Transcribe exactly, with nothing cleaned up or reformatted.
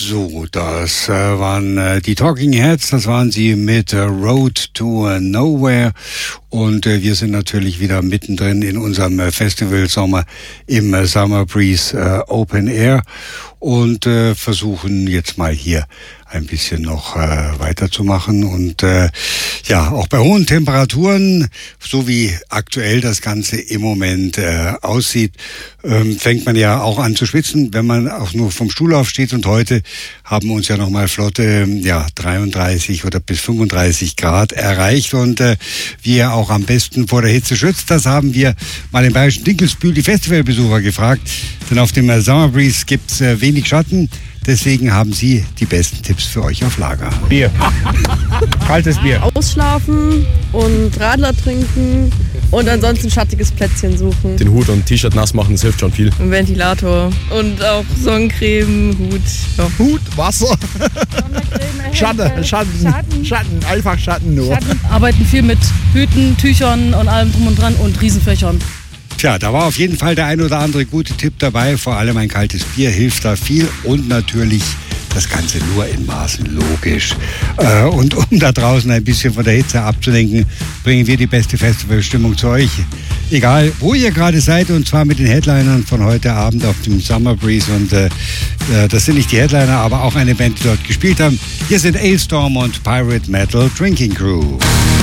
So, das äh, waren äh, die Talking Heads, das waren sie mit äh, Road to äh, Nowhere und äh, wir sind natürlich wieder mittendrin in unserem äh, Festival Sommer im äh, Summer Breeze äh, Open Air und äh, versuchen jetzt mal hier ein bisschen noch äh, weiterzumachen und äh, ja, auch bei hohen Temperaturen, so wie aktuell das Ganze im Moment äh, aussieht, ähm, fängt man ja auch an zu schwitzen, wenn man auch nur vom Stuhl aufsteht und heute haben uns ja nochmal flotte ja, dreiunddreißig oder bis fünfunddreißig Grad erreicht und äh, wie ihr auch am besten vor der Hitze schützt, das haben wir mal im Bayerischen Dinkelsbühl die Festivalbesucher gefragt, denn auf dem äh, Summer Breeze gibt's äh, wenig Schatten. Deswegen haben sie die besten Tipps für euch auf Lager. Bier. Kaltes Bier. Ausschlafen und Radler trinken und ansonsten schattiges Plätzchen suchen. Den Hut und T-Shirt nass machen, das hilft schon viel. Ein Ventilator und auch Sonnencreme, Hut. Ja. Hut, Wasser. Schatten, Schatten, Schatten, Schatten, einfach Schatten nur. Schatten. Arbeiten viel mit Hüten, Tüchern und allem drum und dran und Riesenfächern. Tja, da war auf jeden Fall der ein oder andere gute Tipp dabei. Vor allem ein kaltes Bier hilft da viel und natürlich das Ganze nur in Maßen, logisch. Äh, und um da draußen ein bisschen von der Hitze abzulenken, bringen wir die beste Festivalstimmung zu euch. Egal, wo ihr gerade seid, und zwar mit den Headlinern von heute Abend auf dem Summer Breeze. Und äh, das sind nicht die Headliner, aber auch eine Band, die dort gespielt haben. Hier sind Ailstorm und Pirate Metal Drinking Crew.